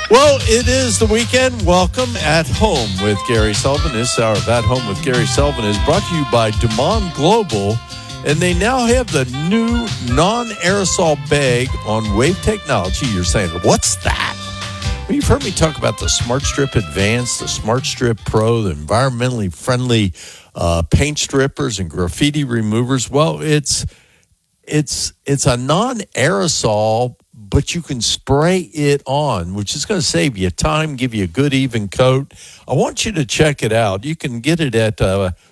Well, it is the weekend. Welcome at Home with Gary Sullivan. This hour of At Home with Gary Sullivan is brought to you by Dumont Global, and they now have the new non-aerosol bag on Wave Technology. You're saying, what's that? Well, you've heard me talk about the Smart Strip Advanced, the Smart Strip Pro, the environmentally friendly paint strippers and graffiti removers. Well, it's a non-aerosol, but you can spray it on, which is going to save you time, give you a good even coat. I want you to check it out. You can get it at